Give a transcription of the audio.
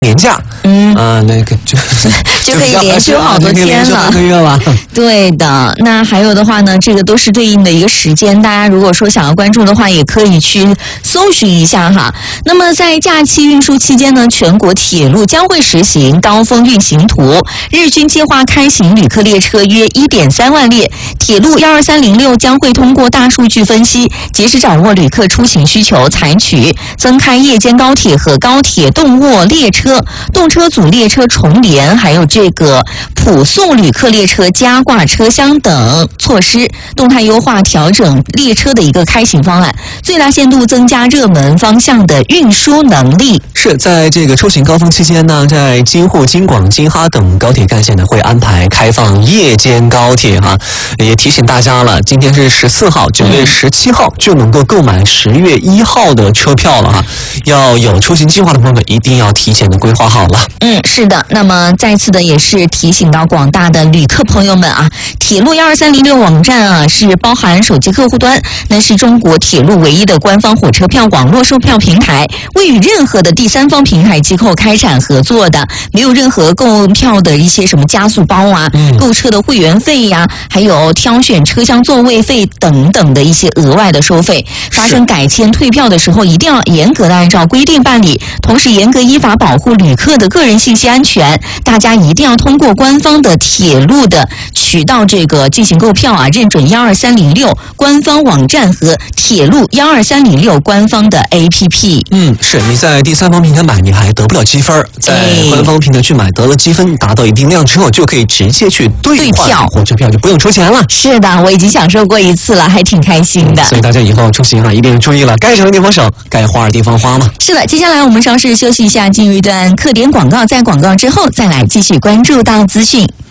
年假，那个就可以连休好多天了， 个月了。 对的，那还有的话呢，这个都是对应的一个时间，大家如果说想要关注的话，也可以去搜寻一下哈。那么在假期运输期间呢，全国铁路将会实行高峰运行图，日均计划开行旅客列车约 1.3 万列。铁路12306将会通过大数据分析，及时掌握旅客出行需求，采取增开夜间高铁和高铁动卧列车、动车组列车重联，还有这个普送旅客列车加挂车厢等措施，动态优化调整列车的一个开行方案，最大限度增加热门方向的运输能力。 是在这个出行高峰期间呢，在京沪、京广、京哈等高铁干线呢会安排开放夜间高铁哈，也提醒大家了，今天是14号，9月17号就能够购买10月1号的车票了哈，要有出行计划的朋友们一定要提前的规划好了。 是的，那么再次的也是提醒到广大的旅客朋友们啊，铁路12306网站啊是包含手机客户端，那是中国铁路唯一的官方火车票网络售票平台，未与任何的第三方平台机构开展合作的，没有任何购票的一些什么加速包啊、购车的会员费呀，还有挑选车厢座位费等等的一些额外的收费。发生改签退票的时候，一定要严格的按照规定办理，同时严格依法保护旅客的个人信息安全。大家一定要通过官方的铁路的渠道这个进行购票啊，认准12306官方网站和铁路12306官方的 APP。 是你在第三方平台买，你还得不了积分，在官方平台去买，得了积分达到一定量之后，就可以直接去兑换火车票，就不用出钱了。 是的，我已经享受过一次了，还挺开心的。 所以大家以后出行啊，一定注意了，该省的地方省，该花的地方花嘛。 是的，接下来我们稍事休息一下，进入一段客点广告，在广告之后再来继续关注到资讯。